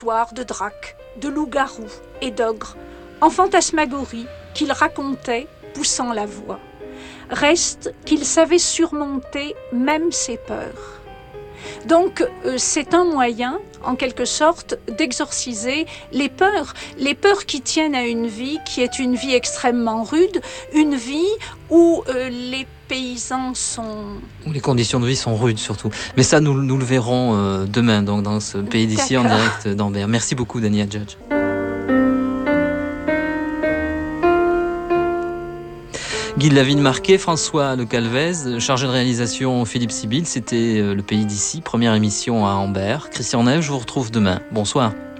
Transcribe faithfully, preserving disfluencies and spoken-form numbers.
histoires de dracs, de loups-garous et d'ogres, en fantasmagorie qu'il racontait, poussant la voix. Reste qu'il savait surmonter même ses peurs. Donc, euh, c'est un moyen, en quelque sorte, d'exorciser les peurs, les peurs qui tiennent à une vie qui est une vie extrêmement rude, une vie où euh, les paysans sont... Où les conditions de vie sont rudes surtout. Mais ça, nous, nous le verrons euh, demain, donc, dans ce Pays d'ici, en direct d'Ambert. Merci beaucoup, Dany Hadjadj. Guy de Lavigne-Marquet, François Le Calvez, chargé de réalisation Philippe Sibyl. C'était Le Pays d'ici, première émission à Ambert. Christian Neve, je vous retrouve demain. Bonsoir.